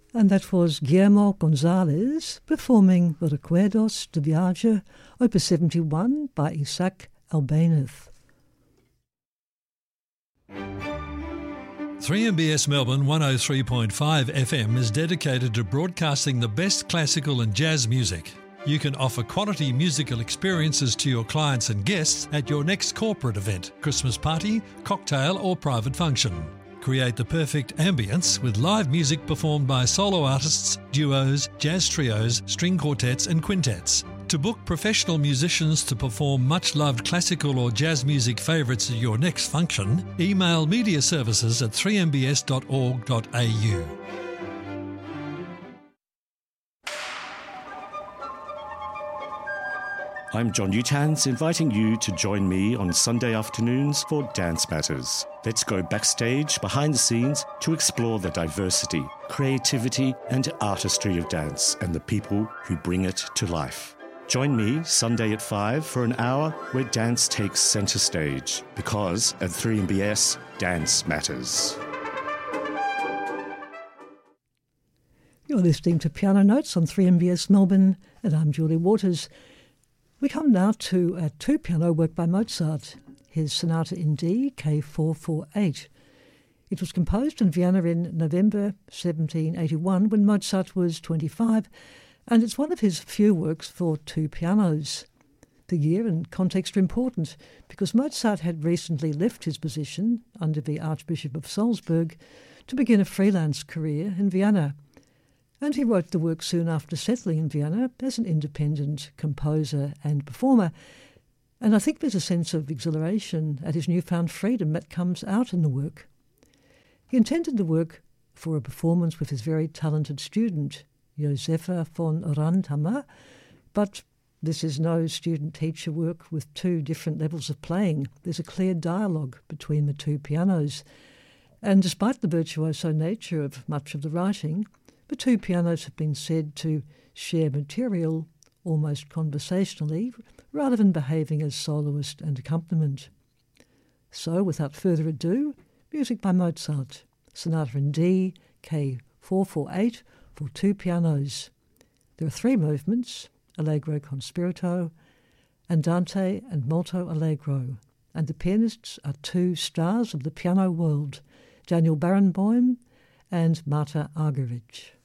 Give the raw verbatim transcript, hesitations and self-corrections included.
And that was Guillermo Gonzalez performing Recuerdos de Viaje, Opus seventy-one by Isaac Albéniz. three M B S Melbourne one oh three point five F M is dedicated to broadcasting the best classical and jazz music. You can offer quality musical experiences to your clients and guests at your next corporate event, Christmas party, cocktail or private function. Create the perfect ambience with live music performed by solo artists, duos, jazz trios, string quartets and quintets. To book professional musicians to perform much-loved classical or jazz music favourites at your next function, email media services at three m b s dot org dot a u. I'm John Utans, inviting you to join me on Sunday afternoons for Dance Matters. Let's go backstage, behind the scenes, to explore the diversity, creativity and artistry of dance and the people who bring it to life. Join me Sunday at five for an hour where dance takes centre stage, because at three M B S, dance matters. You're listening to Piano Notes on three M B S Melbourne, and I'm Julie Waters. We come now to a two-piano work by Mozart, his Sonata in D, K four forty-eight. It was composed in Vienna in November seventeen eighty-one when Mozart was twenty-five, and it's one of his few works for two pianos. The year and context are important because Mozart had recently left his position under the Archbishop of Salzburg to begin a freelance career in Vienna. And he wrote the work soon after settling in Vienna as an independent composer and performer. And I think there's a sense of exhilaration at his newfound freedom that comes out in the work. He intended the work for a performance with his very talented student, Josefa von Randhammer, but this is no student-teacher work with two different levels of playing. There's a clear dialogue between the two pianos. And despite the virtuoso nature of much of the writing, the two pianos have been said to share material almost conversationally rather than behaving as soloist and accompaniment. So, without further ado, music by Mozart, Sonata in D, K four forty-eight for two pianos. There are three movements, Allegro con spirito, Andante and Molto Allegro, and the pianists are two stars of the piano world, Daniel Barenboim and Marta Argerich.